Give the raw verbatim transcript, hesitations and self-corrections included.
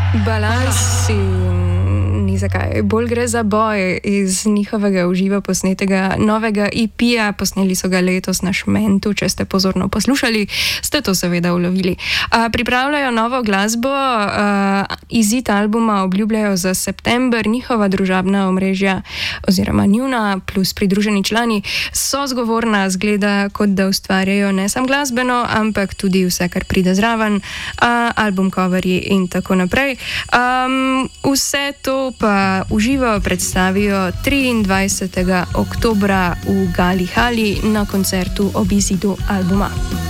Balans ni zakaj. Bolj gre za boj iz njihovega uživa posnetega novega E P-ja. Posneli so ga letos na Šmentu, če ste pozorno poslušali, ste to seveda ulovili. A, pripravljajo novo glasbo, a, izid albuma obljubljajo za september. Njihova družabna omrežja oziroma njuna plus pridruženi člani so zgovorna, zgleda, kot da ustvarjajo ne samo glasbeno, ampak tudi vse, kar pride zraven, a, album, coverji in tako naprej. Um, vse to pa uživo predstavijo triindvajsetega oktobra v Gali Hali na koncertu ob izidu albuma.